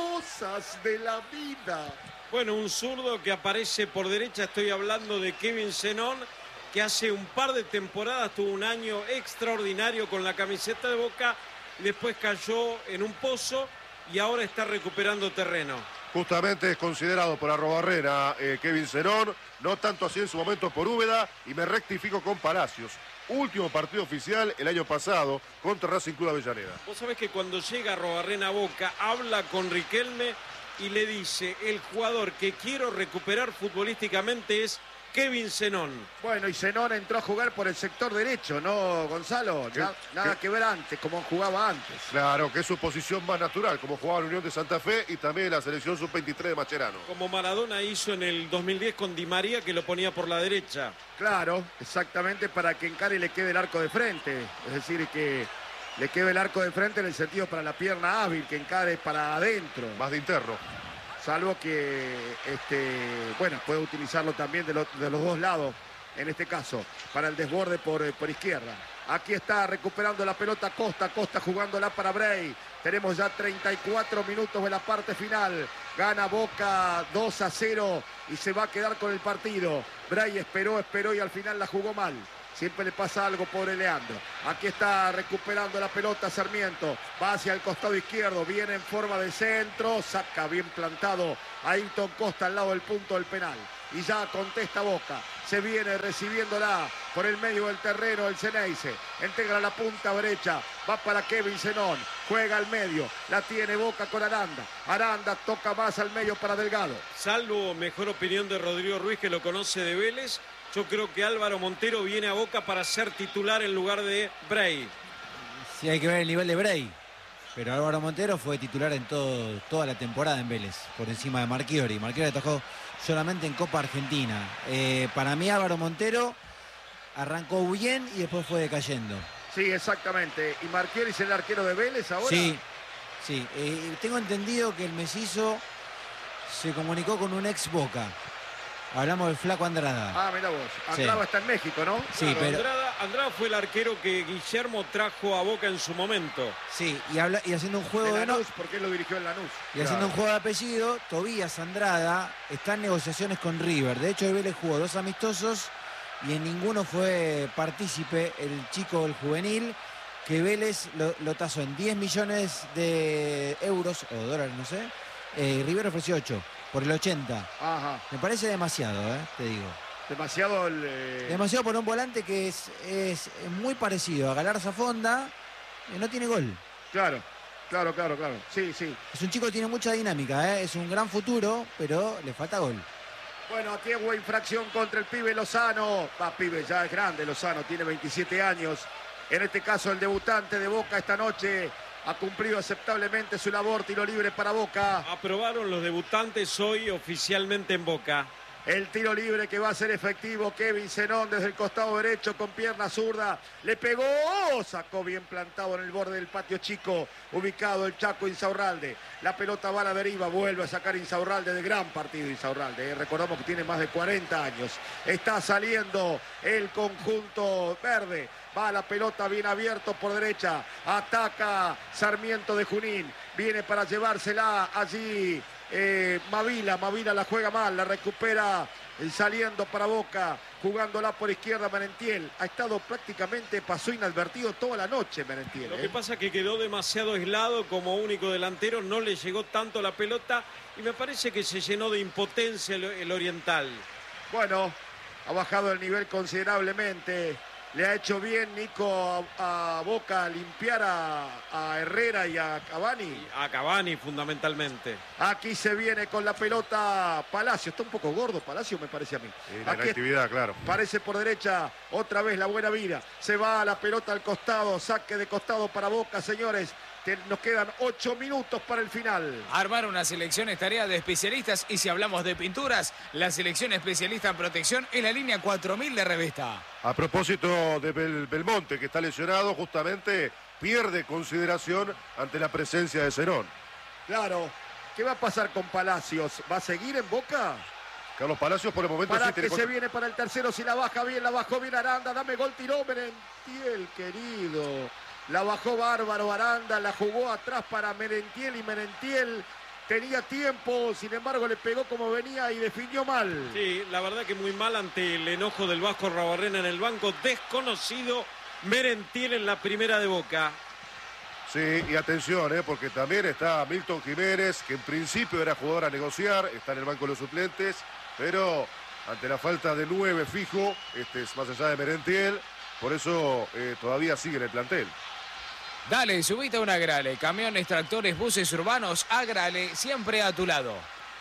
cosas de la vida. Bueno, un zurdo que aparece por derecha, estoy hablando de Kevin Zenón, que hace un par de temporadas tuvo un año extraordinario con la camiseta de Boca, después cayó en un pozo y ahora está recuperando terreno. Justamente es considerado por Arrobarrena eh, Kevin Zenón, no tanto así en su momento por Úbeda, y me rectifico con Palacios. Último partido oficial el año pasado contra Racing Club Avellaneda. Vos sabés que cuando llega Arrobarrena a Boca, habla con Riquelme y le dice, el jugador que quiero recuperar futbolísticamente es Kevin Zenón. Bueno, y Zenón entró a jugar por el sector derecho, ¿no, Gonzalo? ¿Qué? Na, nada ¿Qué? que ver antes, como jugaba antes. Claro, que es su posición más natural, como jugaba en Unión de Santa Fe y también en la selección sub veintitrés de Mascherano. Como Maradona hizo en el dos mil diez con Di María, que lo ponía por la derecha. Claro, exactamente, para que encare y le quede el arco de frente. Es decir, que le quede el arco de frente en el sentido para la pierna hábil, que encare para adentro. Más de interno. Salvo que, este, bueno, puede utilizarlo también de, lo, de los dos lados, en este caso, para el desborde por, por izquierda. Aquí está recuperando la pelota Costa, Costa jugándola para Bray. Tenemos ya treinta y cuatro minutos de la parte final. Gana Boca dos a cero y se va a quedar con el partido. Bray esperó, esperó y al final la jugó mal. Siempre le pasa algo, pobre Leandro. Aquí está recuperando la pelota Sarmiento. Va hacia el costado izquierdo. Viene en forma de centro. Saca bien plantado a Ayrton Costa al lado del punto del penal. Y ya contesta Boca. Se viene recibiéndola por el medio del terreno el Ceneice. Integra la punta derecha. Va para Kevin Zenón. Juega al medio. La tiene Boca con Aranda. Aranda toca más al medio para Delgado. Salvo mejor opinión de Rodrigo Ruiz, que lo conoce de Vélez. Yo creo que Álvaro Montero viene a Boca para ser titular en lugar de Bray. Sí, hay que ver el nivel de Bray. Pero Álvaro Montero fue titular en todo, toda la temporada en Vélez, por encima de Marchiori. Marchiori atajó solamente en Copa Argentina. Eh, para mí Álvaro Montero arrancó bien y después fue decayendo. Sí, exactamente. ¿Y Marchiori es el arquero de Vélez ahora? Sí, sí. Eh, tengo entendido que el mellizo se comunicó con un ex Boca. Hablamos del Flaco Andrada. Ah, mira vos. Andrada Sí. está en México, ¿no? Sí, Claro, pero... Andrada, Andrada fue el arquero que Guillermo trajo a Boca en su momento. Sí, y, habla, y haciendo un juego De de... no- Lanús, porque él lo dirigió en Lanús. Y haciendo un juego de apellido, Tobías Andrada está en negociaciones con River. De hecho, el Vélez jugó dos amistosos y en ninguno fue partícipe el chico del juvenil, que Vélez lo, lo tasó en diez millones de euros, o dólares, no sé. Eh, River ofreció ocho, por el ochenta. Ajá. Me parece demasiado, ¿eh? Te digo. Demasiado el... eh, Demasiado por un volante que es, es muy parecido a Galarza Fonda, y no tiene gol. Claro, claro, claro, claro. Sí, sí. Es un chico que tiene mucha dinámica, ¿eh? Es un gran futuro, pero le falta gol. Bueno, aquí hubo infracción contra el pibe Lozano. Va, pibe, ya es grande Lozano, tiene veintisiete años. En este caso, el debutante de Boca esta noche ha cumplido aceptablemente su labor. Tiro libre para Boca. Aprobaron los debutantes hoy oficialmente en Boca. El tiro libre que va a ser efectivo. Kevin Zenón desde el costado derecho con pierna zurda. Le pegó, sacó bien plantado en el borde del patio chico. Ubicado el Chaco Insaurralde. La pelota va a la deriva. Vuelve a sacar Insaurralde, de gran partido Insaurralde. Eh. Recordamos que tiene más de cuarenta años. Está saliendo el conjunto verde. Va la pelota bien abierto por derecha. Ataca Sarmiento de Junín. Viene para llevársela allí. Eh, Mavila, Mavila la juega mal, la recupera eh, saliendo para Boca, jugándola por izquierda Merentiel. Ha estado prácticamente, pasó inadvertido toda la noche Merentiel. Lo eh. que pasa es que quedó demasiado aislado como único delantero, no le llegó tanto la pelota y me parece que se llenó de impotencia el, el oriental. Bueno, ha bajado el nivel considerablemente. Le ha hecho bien Nico a, a Boca limpiar a, a Herrera y a Cavani. A Cavani fundamentalmente. Aquí se viene con la pelota Palacio. Está un poco gordo Palacio, me parece a mí. Y la Aquí actividad, claro. Parece por derecha, otra vez la buena vida. Se va la pelota al costado, saque de costado para Boca, señores. Nos quedan ocho minutos para el final. Armar una selección es tarea de especialistas y si hablamos de pinturas, la selección especialista en protección es la línea cuatro mil de Revista. A propósito de Bel Belmonte, que está lesionado, justamente pierde consideración ante la presencia de Zenón. Claro. ¿Qué va a pasar con Palacios? ¿Va a seguir en Boca? Carlos Palacios por el momento Para sí que tiene... se viene para el tercero, si la baja bien, la bajó bien Aranda, dame gol, tiró Merentiel, querido. La bajó bárbaro Aranda, la jugó atrás para Merentiel y Merentiel tenía tiempo, sin embargo le pegó como venía y definió mal. Sí, la verdad que muy mal ante el enojo del Vasco Rabarrena en el banco. Desconocido Merentiel en la primera de Boca. Sí, y atención, ¿eh? porque también está Milton Jiménez, que en principio era jugador a negociar, está en el banco de los suplentes, pero ante la falta de nueve fijo, este es más allá de Merentiel, por eso eh, todavía sigue en el plantel. Dale, subite a un Agrale. Camiones, tractores, buses urbanos, Agrale, siempre a tu lado.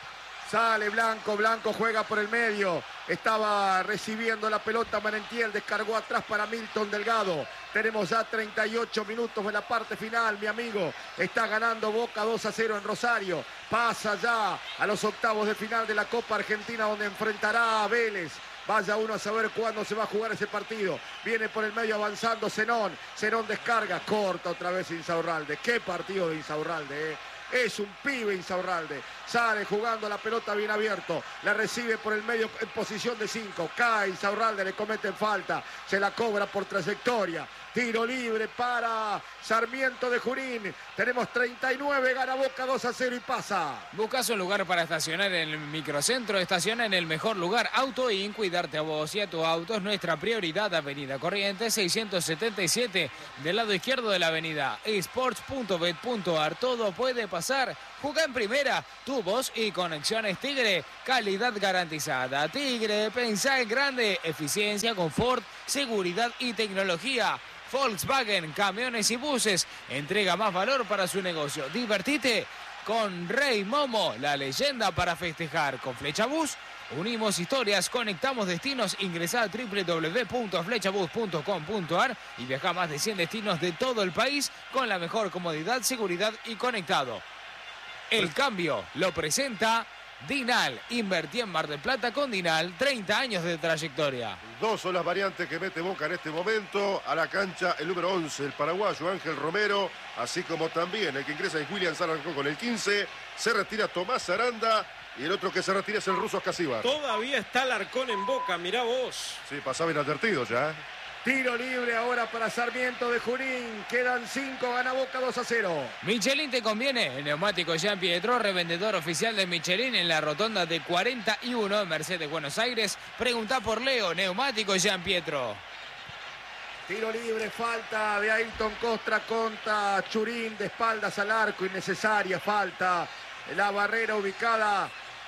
Sale Blanco, Blanco juega por el medio. Estaba recibiendo la pelota Merentiel, descargó atrás para Milton Delgado. Tenemos ya treinta y ocho minutos de la parte final, mi amigo. Está ganando Boca dos a cero en Rosario. Pasa ya a los octavos de final de la Copa Argentina, donde enfrentará a Vélez. Vaya uno a saber cuándo se va a jugar ese partido. Viene por el medio avanzando Zenón. Zenón descarga, corta otra vez Insaurralde. Qué partido de Insaurralde, eh. Es un pibe Insaurralde. Sale jugando la pelota bien abierto. La recibe por el medio en posición de cinco. Cae Insaurralde, le cometen falta. Se la cobra por trayectoria. Tiro libre para Sarmiento de Junín. Tenemos treinta y nueve, gana Boca dos a cero y pasa. ¿Buscas un lugar para estacionar en el microcentro? Estaciona en el mejor lugar. Auto In, cuidarte a vos y a tu auto es nuestra prioridad. Avenida Corrientes seiscientos setenta y siete, del lado izquierdo de la avenida. esports punto bet punto ar, todo puede pasar. Juega en primera, tu voz y conexiones Tigre. Calidad garantizada. Tigre, pensá en grande. Eficiencia, confort, seguridad y tecnología. Volkswagen, camiones y buses. Entrega más valor para su negocio. Divertite con Rey Momo, la leyenda para festejar. Con Flecha Bus, unimos historias, conectamos destinos. Ingresá a doble u doble u doble u punto flechabus punto com punto ar y viaja a más de cien destinos de todo el país con la mejor comodidad, seguridad y conectado. El cambio lo presenta Dinal. Invertí en Mar del Plata con Dinal, treinta años de trayectoria. Dos son las variantes que mete Boca en este momento. A la cancha el número once, el paraguayo Ángel Romero, así como también el que ingresa es William Zalarcó con el quince. Se retira Tomás Aranda y el otro que se retira es el ruso Casíbar. Todavía está Alarcón en Boca, mirá vos. Sí, pasaba inadvertido ya. Tiro libre ahora para Sarmiento de Junín. Quedan cinco, gana Boca dos a cero. Michelin te conviene. El neumático Jean Pietro, revendedor oficial de Michelin en la rotonda de cuarenta y uno en Mercedes, Buenos Aires. Pregunta por Leo, neumático Jean Pietro. Tiro libre, falta de Ailton Costra contra Churín, de espaldas al arco, innecesaria falta. La barrera ubicada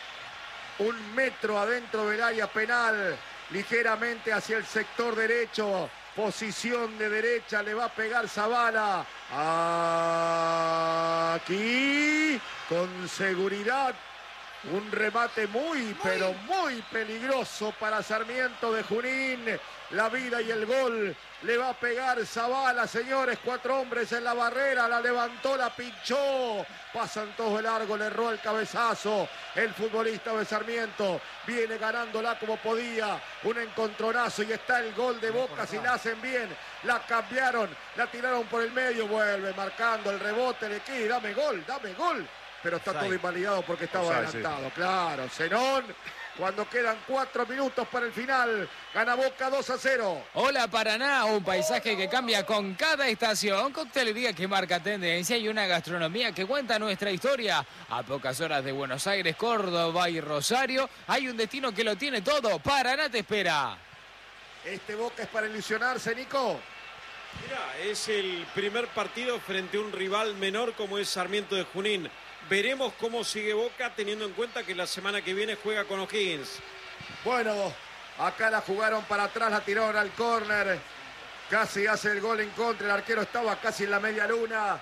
un metro adentro del área penal. Ligeramente hacia el sector derecho, posición de derecha, le va a pegar Zavala. Aquí, con seguridad, Un remate muy, muy, pero muy peligroso para Sarmiento de Junín. La vida y el gol le va a pegar Zavala, señores. Cuatro hombres en la barrera. La levantó, la pinchó. Pasan todo el largo, le erró el cabezazo. El futbolista de Sarmiento viene ganándola como podía. Un encontronazo y está el gol de Boca. Si la hacen bien, la cambiaron, la tiraron por el medio. Vuelve marcando el rebote. Le queda, dame gol, dame gol. Pero está todo invalidado porque estaba adelantado. Claro, Zenón, cuando quedan cuatro minutos para el final, gana Boca dos a cero. Hola Paraná, un paisaje que cambia con cada estación, coctelería que marca tendencia y una gastronomía que cuenta nuestra historia. A pocas horas de Buenos Aires, Córdoba y Rosario, hay un destino que lo tiene todo. Paraná te espera. Este Boca es para ilusionarse, Nico. Mirá, es el primer partido frente a un rival menor como es Sarmiento de Junín. Veremos cómo sigue Boca, teniendo en cuenta que la semana que viene juega con O'Higgins. Bueno, acá la jugaron para atrás, la tiraron al córner. Casi hace el gol en contra, el arquero estaba casi en la media luna.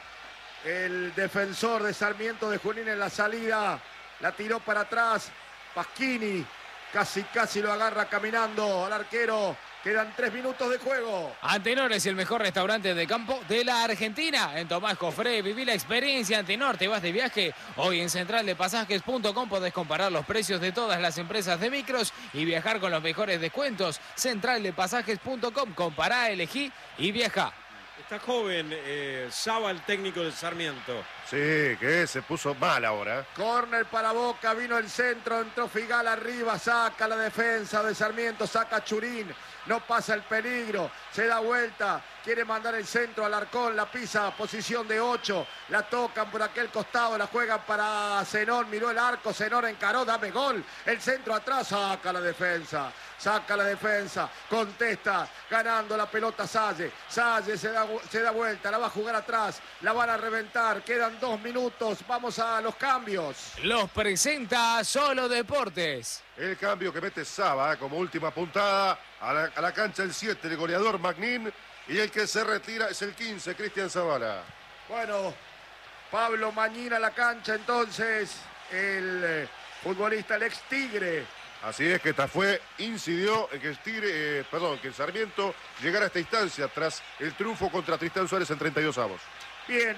El defensor de Sarmiento de Junín en la salida, la tiró para atrás. Pasquini casi, casi lo agarra caminando al arquero. Quedan tres minutos de juego. Antenor es el mejor restaurante de campo de la Argentina. En Tomás Cofré, viví la experiencia Antenor. Te vas de viaje. Hoy en central de pasajes punto com podés comparar los precios de todas las empresas de micros y viajar con los mejores descuentos. central de pasajes punto com. Compará, elegí y viaja. Está joven eh, Saba, el técnico de Sarmiento. Sí, que se puso mal ahora. Córner para Boca, vino el centro, entró Figal arriba, saca la defensa de Sarmiento, saca Churín, no pasa el peligro, se da vuelta, quiere mandar el centro al Arcón, la pisa, posición de ocho, la tocan por aquel costado, la juegan para Zenón, miró el arco, Zenón encaró, dame gol, el centro atrás, saca la defensa. Saca la defensa, contesta, ganando la pelota Salle. Salle se da, se da vuelta, la va a jugar atrás, la van a reventar. Quedan dos minutos, vamos a los cambios. Los presenta Solo Deportes. El cambio que mete Saba como última puntada a la, a la cancha el siete, el goleador Magnín. Y el que se retira es el quince, Cristian Zavala. Bueno, Pablo Mañín a la cancha entonces, el eh, futbolista, el ex Tigre. Así es que Tafué incidió en que el Tigre, eh, perdón, que el Sarmiento llegara a esta instancia tras el triunfo contra Tristán Suárez en treinta y dos avos. Bien,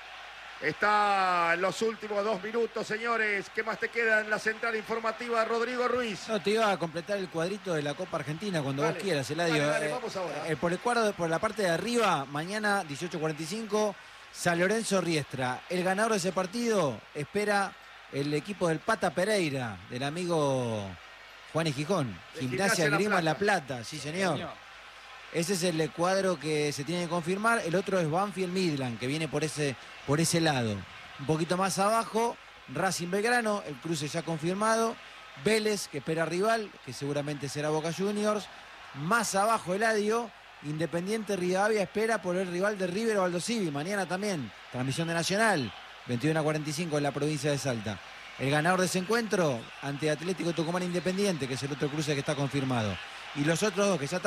está en los últimos dos minutos, señores. ¿Qué más te queda en la central informativa, Rodrigo Ruiz? No, te iba a completar el cuadrito de la Copa Argentina cuando Dale, vos quieras, Eladio. dale, dale, Eh, vamos ahora. eh, por el cuadro, por la parte de arriba, mañana dieciocho cuarenta y cinco, San Lorenzo Riestra. El ganador de ese partido espera el equipo del Pata Pereira, del amigo Juan y Gijón. De Gimnasia Gimnasia La Grima La Plata. Plata, sí señor. Señor. Ese es el cuadro que se tiene que confirmar. El otro es Banfield Midland, que viene por ese, por ese lado. Un poquito más abajo, Racing Belgrano, el cruce ya confirmado. Vélez, que espera rival, que seguramente será Boca Juniors. Más abajo, Eladio, Independiente Rivadavia espera por el rival de River o Aldo Civi. Mañana también, transmisión de Nacional, veintiuno a cuarenta y cinco en la provincia de Salta. El ganador de ese encuentro ante Atlético Tucumán Independiente, que es el otro cruce que está confirmado. Y los otros dos que ya están